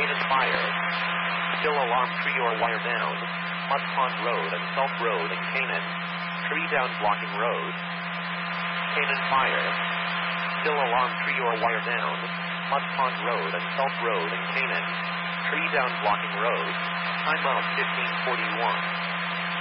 Canaan Fire. Still alarm tree or wire down. Mud Pond Road and Self Road in Canaan. Tree down blocking road. Canaan Fire. Still alarm tree or wire down. Mud Pond Road and Self Road in Canaan. Tree down blocking road. Time out 1541.